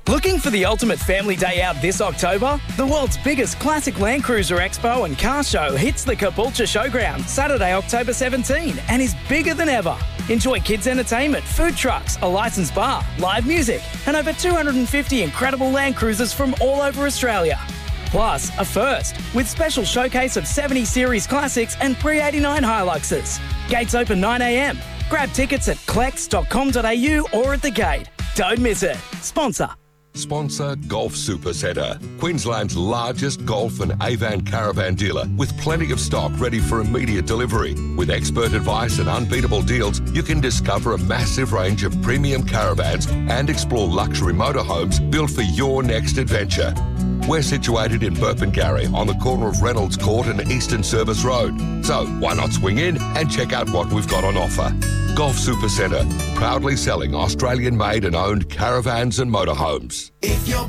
Looking for the ultimate family day out this October? The world's biggest classic Land Cruiser Expo and car show hits the Caboolture Showground Saturday, October 17 and is bigger than ever. Enjoy kids' entertainment, food trucks, a licensed bar, live music, and over 250 incredible Land Cruisers from all over Australia. Plus, a first, with special showcase of 70 Series Classics and pre-89 Hiluxes. Gates open 9 a.m. Grab tickets at clex.com.au or at the gate. Don't miss it. Sponsor Golf Supercentre, Queensland's largest golf and Avan caravan dealer with plenty of stock ready for immediate delivery. With expert advice and unbeatable deals, you can discover a massive range of premium caravans and explore luxury motorhomes built for your next adventure. We're situated in Burpengary on the corner of Reynolds Court and Eastern Service Road. So why not swing in and check out what we've got on offer. Golf Supercentre, proudly selling Australian-made and owned caravans and motorhomes. If you're